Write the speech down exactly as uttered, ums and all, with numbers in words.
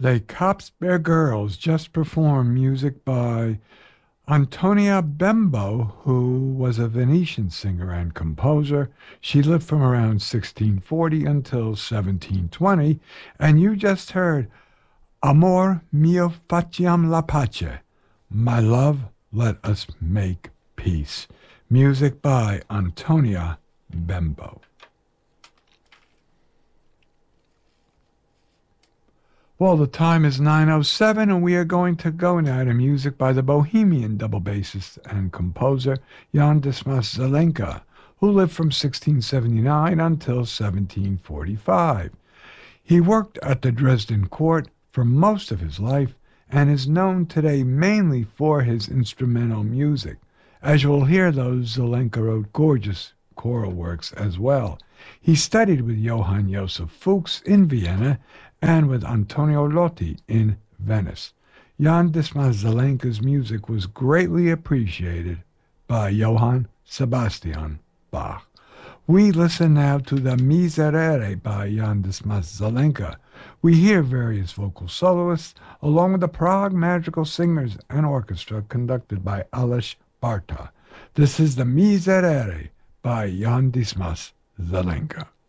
Les Capsper Girls just performed music by Antonia Bembo, who was a Venetian singer and composer. She lived from around sixteen forty until seventeen twenty, and you just heard Amor mio facciam la pace. My love, let us make peace. Music by Antonia Bembo. Well, the time is nine oh seven, and we are going to go now to music by the Bohemian double bassist and composer Jan Dismas Zelenka, who lived from sixteen seventy-nine until seventeen forty-five. He worked at the Dresden court for most of his life and is known today mainly for his instrumental music. As you will hear, though, Zelenka wrote gorgeous choral works as well. He studied with Johann Joseph Fuchs in Vienna and with Antonio Lotti in Venice. Jan Dismas Zelenka's music was greatly appreciated by Johann Sebastian Bach. We listen now to the Miserere by Jan Dismas Zelenka. We hear various vocal soloists along with the Prague Madrigal Singers and Orchestra conducted by Aleš Barta. This is the Miserere by Jan Dismas Zelenka.